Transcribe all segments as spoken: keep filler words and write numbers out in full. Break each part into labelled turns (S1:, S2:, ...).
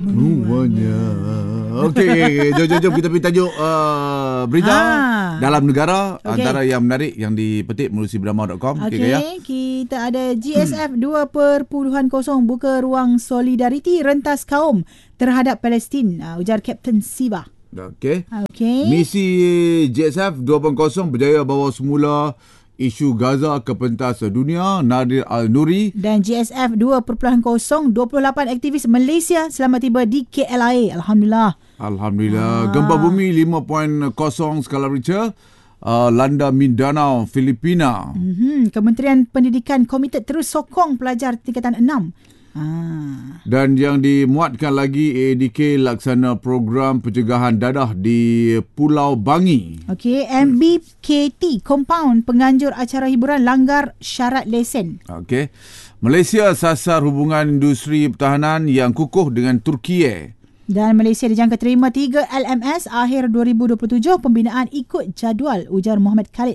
S1: Semuanya. Okey, jom, jom, jom kita pergi tajuk uh, berita ah. dalam negara okay. antara yang menarik yang dipetik melalui brahma dot com.
S2: Okey, okay, kita ada G S F hmm. dua kosong buka ruang solidariti rentas kaum terhadap Palestin, uh, ujar Kapten Siba.
S1: Okey.
S2: Okay.
S1: Misi G S F dua kosong berjaya bawa semula isu Gaza ke pentas dunia. Nadir Al-Nuri.
S2: Dan G S F dua kosong dua puluh lapan aktivis Malaysia selamat tiba di K L I A. Alhamdulillah.
S1: Alhamdulillah. Ah. Gempa bumi lima kosong skala Richter uh, landa Mindanao, Filipina.
S2: Mm-hmm. Kementerian Pendidikan komited terus sokong pelajar tingkatan enam. Ah.
S1: Dan yang dimuatkan lagi, A D K laksana program pencegahan dadah di Pulau Bangi.
S2: Okey, M B K T compound penganjur acara hiburan langgar syarat lesen.
S1: Okey. Malaysia sasar hubungan industri pertahanan yang kukuh dengan Turki.
S2: Dan Malaysia dijangka terima tiga L M S akhir dua ribu dua puluh tujuh, pembinaan ikut jadual, ujar Muhammad Khalid.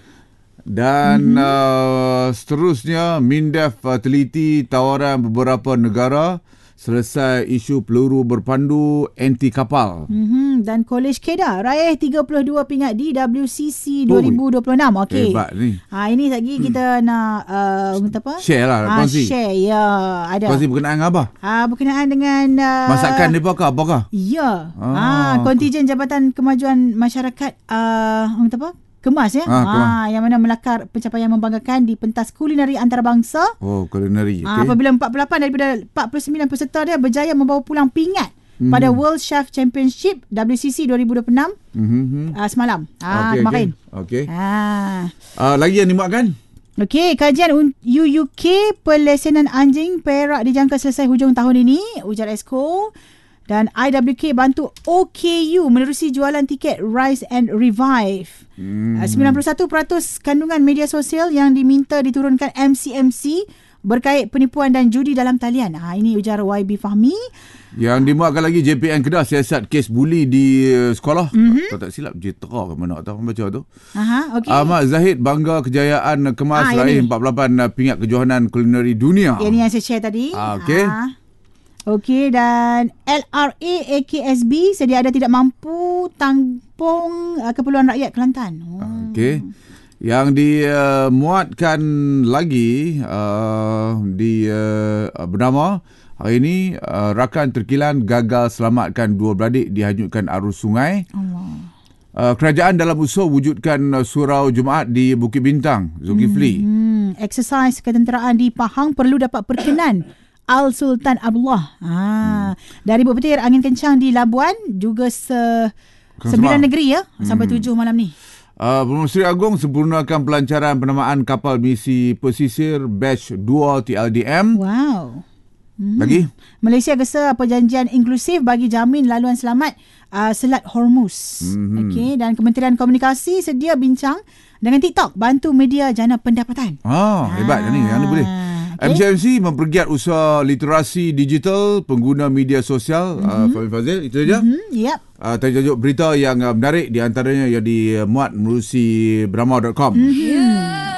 S1: Dan mm-hmm. uh, seterusnya, Mindef uh, teliti tawaran beberapa negara selesai isu peluru berpandu anti kapal.
S2: Mm-hmm. Dan Kolej Kedah raih tiga puluh dua pingat di W C C dua ribu dua puluh enam. Okey.
S1: Hebat ni.
S2: Ha, ini lagi kita hmm. nak uh, apa?
S1: Share lah,
S2: ha,
S1: kongsi.
S2: Share, ya. Ada.
S1: Kongsi berkenaan dengan apa?
S2: Ha, berkenaan dengan uh,
S1: masakan dia apakah? Apakah?
S2: Ya.
S1: Ah.
S2: Ha, kontijen Jabatan Kemajuan Masyarakat uh, apa? Kemas ya.
S1: Ah, kemas.
S2: Ha, yang mana melakar pencapaian membanggakan di pentas kulineri antarabangsa.
S1: Oh, kulineri.
S2: Ha,
S1: Okay.
S2: apabila empat puluh lapan daripada empat puluh sembilan peserta dia berjaya membawa pulang pingat hmm. pada World Chef Championship W C C dua ribu dua puluh enam hmm. uh, semalam. Ah,
S1: okay,
S2: kemarin.
S1: Okey.
S2: Ha.
S1: Uh, lagi yang dimuatkan?
S2: Okey, kajian U U K pelesenan anjing Perak dijangka selesai hujung tahun ini, ujar Esko. Dan I W K bantu O K U menerusi jualan tiket Rise and Revive. Hmm. sembilan puluh satu peratus kandungan media sosial yang diminta diturunkan M C M C berkait penipuan dan judi dalam talian. Ha, ini ujar Y B Fahmi.
S1: Yang dimuatkan lagi, J P N Kedah siasat kes buli di uh, sekolah. Mm-hmm. Tak, tak silap, Jitra ke mana tak baca tu.
S2: Aha, okay.
S1: Ahmad Zahid bangga kejayaan kemas ah, raih empat puluh lapan pingat kejohanan kulineri dunia.
S2: Ini yang saya share tadi.
S1: Ah, Okey.
S2: Ah. Okey, dan L R A A K S B sedia ada tidak mampu tampung uh, keperluan rakyat Kelantan. Oh.
S1: Okey. Yang dimuatkan uh, lagi uh, di uh, bernama hari ini, uh, rakan terkilan gagal selamatkan dua beradik dihanyutkan arus sungai. Allah. Uh, kerajaan dalam usaha wujudkan uh, surau Jumaat di Bukit Bintang, Zulkifli.
S2: Hmm, eksersis ketenteraan di Pahang perlu dapat perkenan. Al Sultan Abdullah. Ha, hmm. Dari Bukit Petir, angin kencang di Labuan, juga se sembilan negeri ya, hmm. sampai tujuh malam ni.
S1: Uh, Perdana Menteri Agong sempurnakan pelancaran penamaan kapal misi pesisir batch dua T L D M.
S2: Wow. Hmm.
S1: Lagi?
S2: Malaysia gesa perjanjian inklusif bagi jamin laluan selamat uh, Selat Hormuz. Hmm. Okey, dan Kementerian Komunikasi sedia bincang dengan TikTok bantu media jana pendapatan.
S1: Ah, hebat ha. ni. Yang ni boleh. Okay. M C M C mempergiat usaha literasi digital pengguna media sosial. Mm-hmm. uh, Fahmi Fazil, itu saja.
S2: Mm-hmm. Yep.
S1: Uh, tajuk berita yang uh, menarik di antaranya yang dimuat melalui brahma dot com.
S2: Mm-hmm. Yeah.